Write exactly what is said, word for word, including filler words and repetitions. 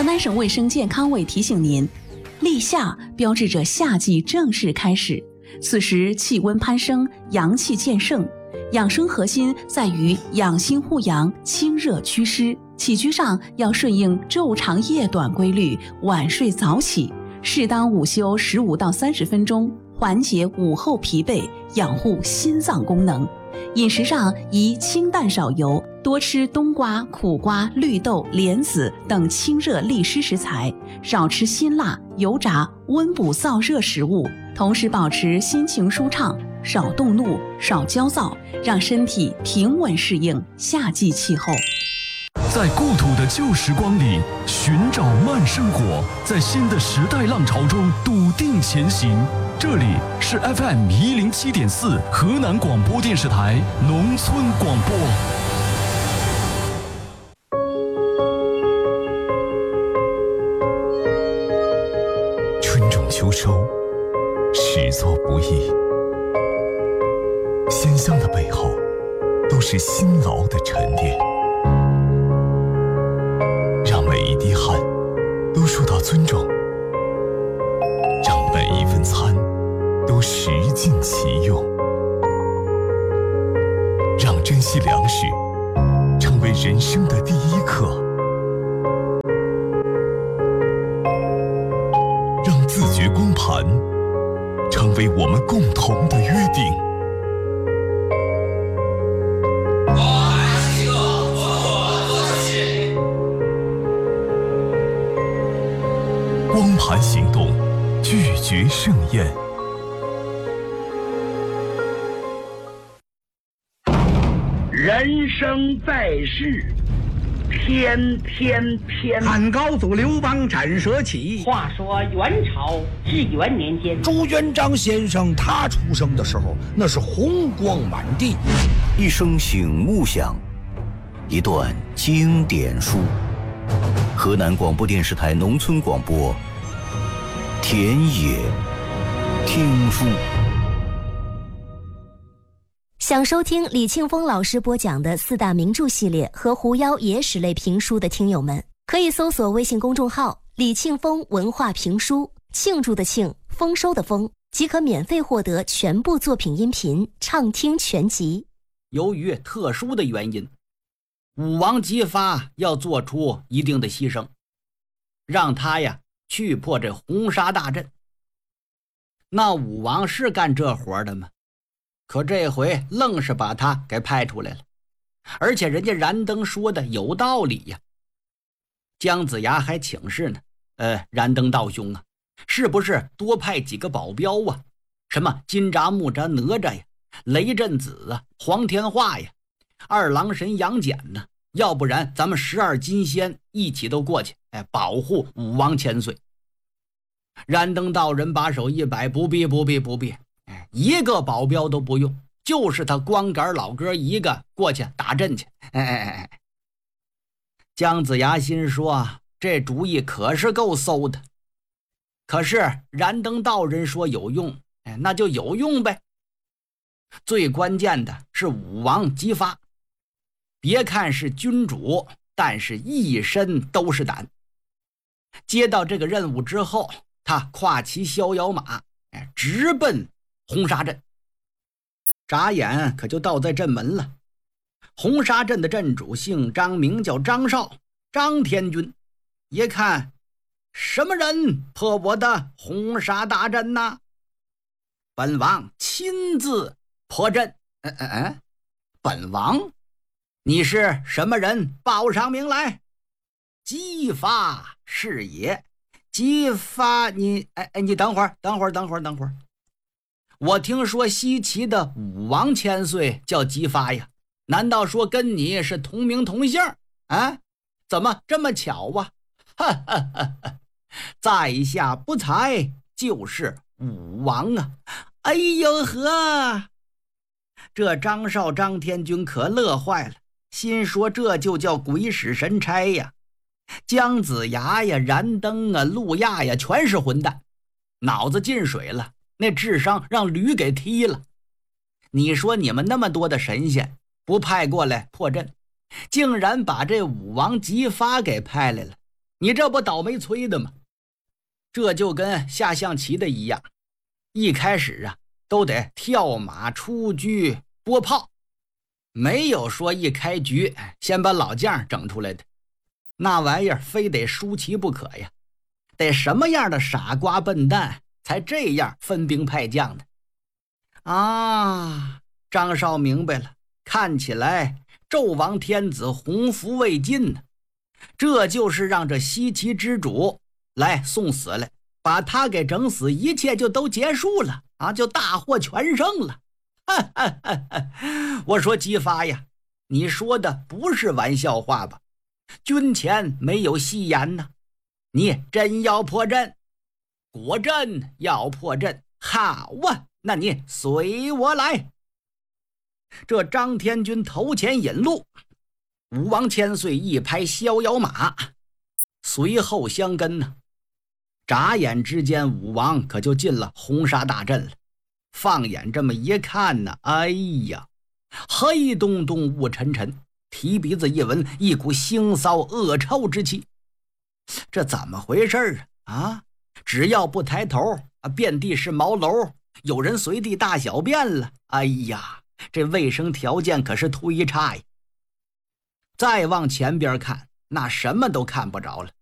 河南省卫生健康委提醒您，立夏标志着夏季正式开始，此时气温攀升，阳气渐盛，养生核心在于养心护阳，清热祛湿。起居上要顺应昼长夜短规律，晚睡早起，适当午休十五到三十分钟，缓解午后疲惫，养护心脏功能。饮食上宜清淡少油，多吃冬瓜、苦瓜、绿豆、莲子等清热利湿食材，少吃辛辣、油炸、温补燥热食物，同时保持心情舒畅，少动怒，少焦躁，让身体平稳适应夏季气候。 在故土的旧时光里寻找慢生活，在新的时代浪潮中笃定前行。这里是 F M 一零七点四河南广播电视台农村广播。 春种秋收，始作不易，鲜香的背后都是辛劳的沉淀。让每一滴汗都受到尊重，让每一份餐都食尽其用，让珍惜粮食成为人生的第一课，让自觉光盘成为我们共同的约定。光盘行动，拒绝盛宴。 人生在世，天天偏。 汉高祖刘邦斩蛇起。 话说元朝至元年间， 朱元璋先生他出生的时候，那是红光满地。 一声醒悟响，一段经典书。河南广播电视台农村广播，田野听书。 想收听李庆峰老师播讲的四大名著系列和狐妖野史类评书的听友们，可以搜索微信公众号李庆峰文化评书，庆祝的庆，丰收的丰，即可免费获得全部作品音频畅听全集。 由于特殊的原因，武王姬发要做出一定的牺牲，让他呀去破这红沙大阵。那武王是干这活的吗？可这回愣是把他给派出来了，而且人家燃灯说的有道理呀。姜子牙还请示呢，呃，燃灯道兄啊，是不是多派几个保镖啊？什么金吒、木吒、哪吒呀，雷震子啊，黄天化呀，二郎神杨戬呢？要不然咱们十二金仙一起都过去，哎，保护武王千岁。燃灯道人把手一摆，不必不必不必，哎，一个保镖都不用，就是他光杆老哥一个过去打阵去。哎哎哎，姜子牙心说，这主意可是够馊的。可是燃灯道人说有用，哎，那就有用呗。最关键的是武王姬发，别看是君主，但是一身都是胆。接到这个任务之后，他跨骑逍遥马，直奔红沙镇。眨眼可就到在镇门了。红沙镇的镇主姓张，名叫张绍，张天军。一看，什么人破我的红沙大阵呐？本王亲自破阵。嗯嗯嗯，本王？你是什么人？报上名来。姬发是也。姬发，你哎哎，你等会儿，等会儿，等会儿，等会儿。我听说西岐的武王千岁叫姬发呀，难道说跟你是同名同姓啊？怎么这么巧啊？哈哈哈哈！在下不才，就是武王啊！哎呦呵，这张绍张天军可乐坏了，心说这就叫鬼使神差呀！姜子牙呀，燃灯啊，陆亚呀，全是混蛋，脑子进水了，那智商让驴给踢了。你说你们那么多的神仙不派过来破阵，竟然把这武王姬发给派来了， 你这不倒霉催的吗？这就跟下象棋的一样，一开始啊都得跳马出车拨炮，没有说一开局先把老将整出来的，那玩意儿非得输棋不可呀，得什么样的傻瓜笨蛋才这样分兵派将的啊？张绍明白了，看起来纣王天子洪福未尽呢，这就是让这西岐之主来送死来，把他给整死，一切就都结束了啊，就大获全胜了。我说姬发呀，你说的不是玩笑话吧？军前没有戏言呢，你真要破阵？果真要破阵，好啊，那你随我来。这张天军头前引路，武王千岁一拍逍遥马，随后相跟呢。眨眼之间，武王可就进了红沙大阵了。放眼这么一看呢，哎呀，黑洞洞雾沉沉，提鼻子一闻，一股腥臊恶臭之气。这怎么回事啊？啊，只要不抬头啊，遍地是茅楼，有人随地大小便了。哎呀，这卫生条件可是忒差呀！再往前边看，那什么都看不着了。